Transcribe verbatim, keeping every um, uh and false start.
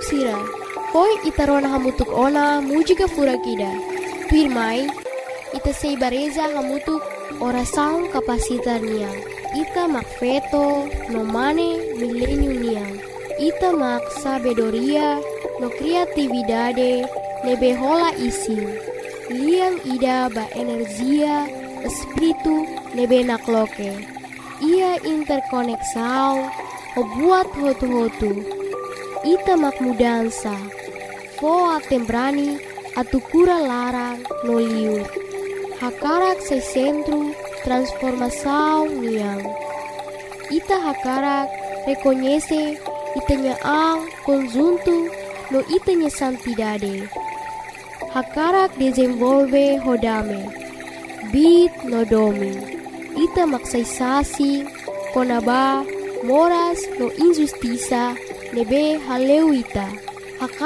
sira. Poi ita rona hamutuk ona mujiga fura kida. Pirmai, ita sei bareza hamutuk orasaun kapasitar niang. Ita mak feto no mane milenium niang. Ita mak sabedoria no kreatividade nebe hola isi. Liang ida ba energia espiritu nebe nakloke. Ia interkoneksau o buat hotu-hotu. Ita mak mudansa. Foa tembrani atukura larang no liur. Hakarak se centro transformação niang. Ita hakarak reconhece itanya ang conjunto no itanya santidade. Hakarak desenvolve hodame. Bit no domi. Ita maksaisasi konaba moras no injustiça nebe haleu ita.